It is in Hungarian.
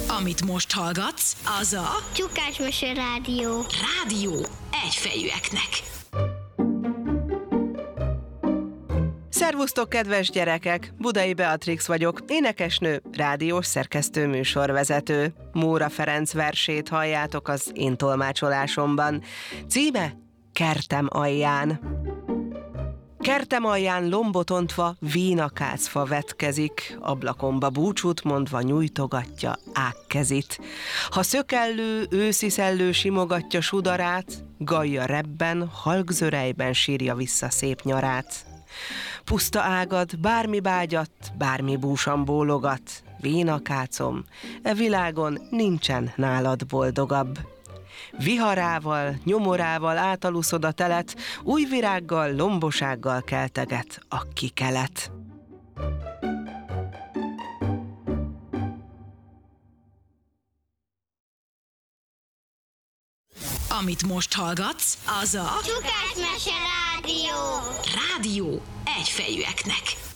Amit most hallgatsz, az a Csukás Mese Rádió. Rádió egyfejűeknek. Szervusztok, kedves gyerekek! Budai Beatrix vagyok, énekesnő, rádiós szerkesztő, műsorvezető. Móra Ferenc versét halljátok az én tolmácsolásomban. Címe Kertem alján. Kertem alján lombot ontva vínakácfa vetkezik, ablakomba búcsút mondva nyújtogatja ágkezit. Ha szökellő, őszi szellő simogatja sudarát, gajja rebben, halkzörejben sírja vissza szép nyarát. Puszta ágad, bármi bágyat, bármi búsan bólogat, vínakácom, e világon nincsen nálad boldogabb. Viharával, nyomorával átaluszod a telet, új virággal, lombosággal kelteget a kikelet. Amit most hallgatsz, az a Csukás Mese Rádió. Rádió egyfejűeknek.